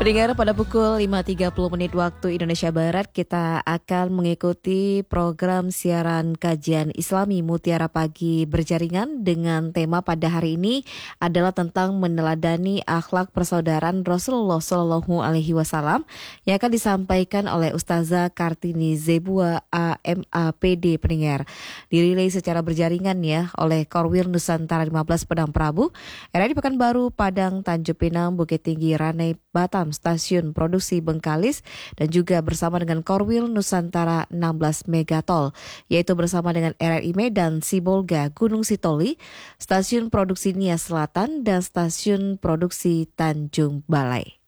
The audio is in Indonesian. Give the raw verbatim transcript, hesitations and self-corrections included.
Pendengar, pada pukul lima tiga puluh menit waktu Indonesia Barat, kita akan mengikuti program siaran kajian Islami Mutiara Pagi Berjaringan dengan tema pada hari ini adalah tentang meneladani akhlak persaudaraan Rasulullah Shallallahu Alaihi Wasallam yang akan disampaikan oleh Ustazah Kartini Zebua A M A P D. Pendengar, dirilai secara berjaringan ya oleh Korwil Nusantara lima belas Padang Prabu, R R I Pekanbaru, Padang, Tanjung Pinang, Bukit Tinggi, Ranai, Batam, Stasiun Produksi Bengkalis, dan juga bersama dengan Korwil Nusantara enam belas Megatol, yaitu bersama dengan R R I Medan, Sibolga, Gunung Sitoli, Stasiun Produksi Nia Selatan, dan Stasiun Produksi Tanjung Balai.